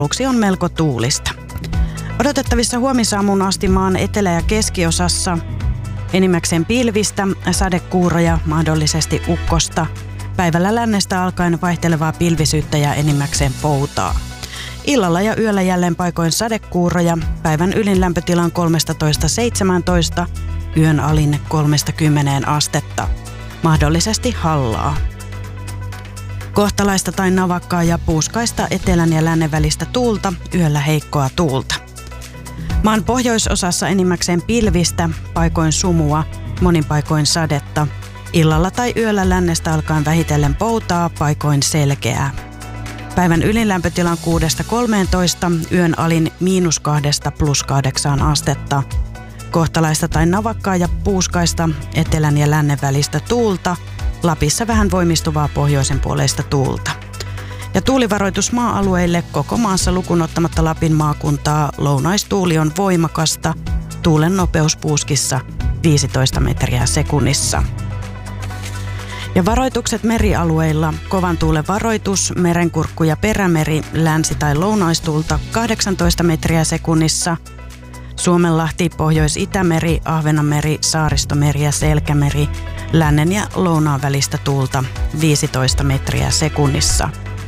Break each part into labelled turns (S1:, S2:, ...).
S1: aluksi on melko tuulista. Odotettavissa huomisaamuun asti maan etelä- ja keskiosassa enimmäkseen pilvistä, sadekuuroja, mahdollisesti ukkosta. Päivällä lännestä alkaen vaihtelevaa pilvisyyttä ja enimmäkseen poutaa. Illalla ja yöllä jälleen paikoin sadekuuroja, päivän ylin lämpötila on 13–17, yön alin 30 astetta. Mahdollisesti hallaa. Kohtalaista tai navakkaa ja puuskaista etelän ja lännen välistä tuulta, yöllä heikkoa tuulta. Maan pohjoisosassa enimmäkseen pilvistä, paikoin sumua, monin paikoin sadetta. Illalla tai yöllä lännestä alkaen vähitellen poutaa, paikoin selkeää. Päivän ylin lämpötila on 6–13, yön alin -2 +8 astetta. Kohtalaista tai navakkaa ja puuskaista etelän ja lännen välistä tuulta, Lapissa vähän voimistuvaa pohjoisen puoleista tuulta. Ja tuulivaroitus maa-alueille koko maassa lukuun ottamatta Lapin maakuntaa, lounaistuuli on voimakasta, tuulen nopeus puuskissa 15 metriä sekunnissa. Ja varoitukset merialueilla, kovan tuulen varoitus, merenkurkku ja perämeri, länsi- tai lounaistuulta 18 metriä sekunnissa, Suomenlahti, Pohjois-Itämeri, Ahvenanmeri, Saaristomeri ja Selkämeri, lännen ja lounaan välistä tuulta 15 metriä sekunnissa.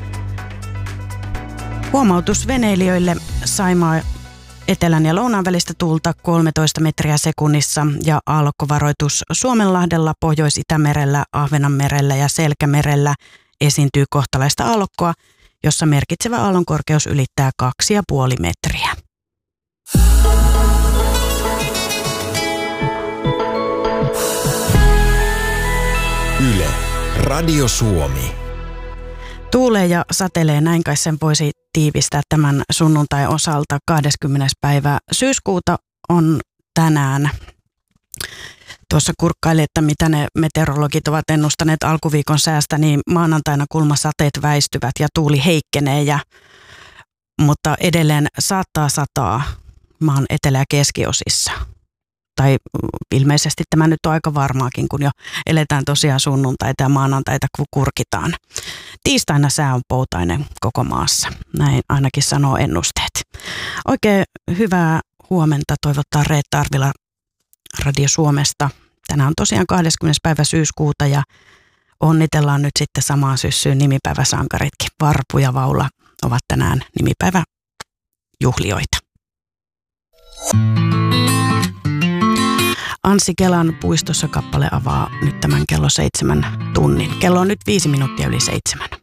S1: Huomautus veneilijöille, Saimaa etelän ja lounaan välistä tuulta 13 metriä sekunnissa ja aallokkovaroitus Suomenlahdella, Pohjois-Itämerellä, Ahvenanmerellä ja Selkämerellä esiintyy kohtalaista aallokkoa, jossa merkitsevä aallonkorkeus ylittää 2,5 metriä.
S2: Yle, Radio Suomi.
S1: Tuulee ja satelee, näin kai sen voisi tiivistää tämän sunnuntai osalta. 20. päivä syyskuuta on tänään. Tuossa kurkkaili, että mitä ne meteorologit ovat ennustaneet alkuviikon säästä, niin maanantaina sateet väistyvät ja tuuli heikkenee, mutta edelleen saattaa sataa maan etelä- ja keskiosissa. Tai ilmeisesti tämä nyt on aika varmaakin, kun jo eletään tosiaan sunnuntaita ja maanantaita, kun kurkitaan. Tiistaina sää on poutainen koko maassa, näin ainakin sanoo ennusteet. Oikein hyvää huomenta toivottaa Reetta Arvila Radio Suomesta. Tänään on tosiaan 20. päivä syyskuuta ja onnitellaan nyt sitten samaan syssyyn nimipäiväsankaritkin. Varpu ja Vaula ovat tänään nimipäiväjuhlioita. Anssi Kelan Puistossa kappale avaa nyt tämän kello 7 tunnin. Kello on nyt 5 minuuttia yli 7.